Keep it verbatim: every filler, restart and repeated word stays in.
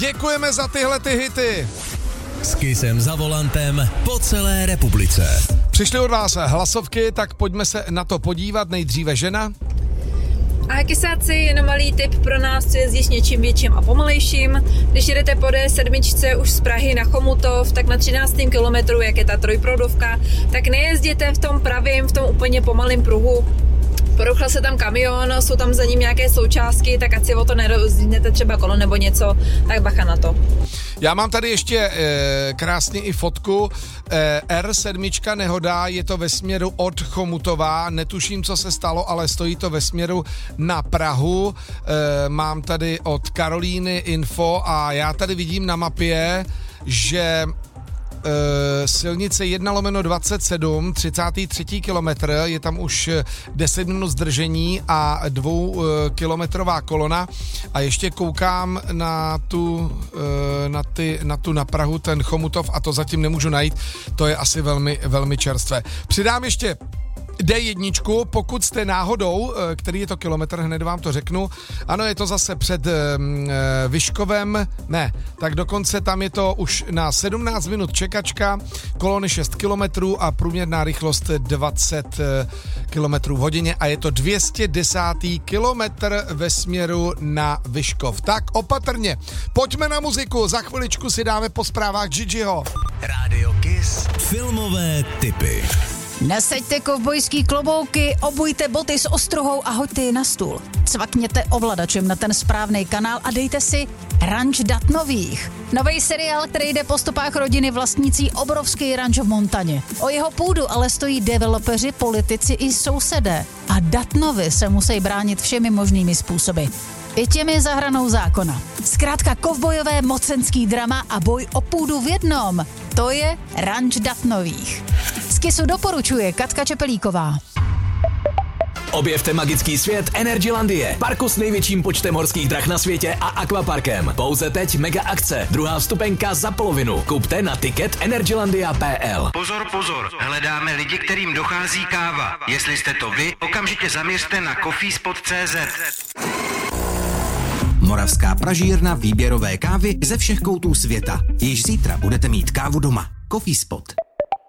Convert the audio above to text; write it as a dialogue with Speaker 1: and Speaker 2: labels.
Speaker 1: Děkujeme za tyhle ty hity.
Speaker 2: S Kissem za volantem po celé republice.
Speaker 1: Přišly od vás hlasovky, tak pojďme se na to podívat. Nejdříve žena.
Speaker 3: A kysáci, jenom malý tip pro nás, co jezdí s něčím větším a pomalejším. Když jedete po D sedm už z Prahy na Chomutov, tak na třináctém kilometru, jak je ta trojproudovka, tak nejezděte v tom pravým, v tom úplně pomalým pruhu. Poruchl se tam kamion, jsou tam za ním nějaké součástky, tak ať si o to nerozdíhnete třeba kolo nebo něco, tak bacha na to.
Speaker 1: Já mám tady ještě e, krásně i fotku. E, R sedm nehoda, je to ve směru od Chomutova, netuším, co se stalo, ale stojí to ve směru na Prahu. E, mám tady od Karolíny info a já tady vidím na mapě, že Uh, silnice jedna lomeno dvacet sedm, třicátý třetí kilometr, je tam už deset minut zdržení a dvou uh, kilometrová kolona a ještě koukám na tu, uh, na, ty, na tu na Prahu, ten Chomutov a to zatím nemůžu najít, to je asi velmi, velmi čerstvé. Přidám ještě D jedna, pokud jste náhodou, který je to kilometr, hned vám to řeknu, ano, je to zase před e, Vyškovem, ne, tak dokonce tam je to už na sedmnáct minut čekačka, kolony šest kilometrů a průměrná rychlost dvacet kilometrů v hodině a je to dvě stě deset kilometr ve směru na Vyškov. Tak opatrně, pojďme na muziku, za chviličku si dáme po zprávách Gigiho.
Speaker 2: Rádio Kiss, filmové tipy.
Speaker 4: Nasaďte kovbojský klobouky, obujte boty s ostruhou a hoďte je na stůl. Cvakněte ovladačem na ten správný kanál a dejte si Ranč dat nových. Nový seriál, který jde po stopách rodiny vlastnící obrovský ranč v Montaně. O jeho půdu ale stojí developeři, politici i sousedé. A Datnovi se musí bránit všemi možnými způsoby. I těmi za hranou zákona. Zkrátka kovbojové mocenský drama a boj o půdu v jednom. To je Ranč dat nových. Z Kissu doporučuje Katka Čepelíková.
Speaker 2: Objevte magický svět Energylandie, parku s největším počtem horských drah na světě a akvaparkem. Pouze teď mega akce, druhá vstupenka za polovinu. Kupte na ticket energylandia tečka p l.
Speaker 5: Pozor, pozor, hledáme lidi, kterým dochází káva. Jestli jste to vy, okamžitě zaměřte na coffeespot tečka cé zet.
Speaker 6: Moravská pražírna výběrové kávy ze všech koutů světa. Již zítra budete mít kávu doma. Coffeespot.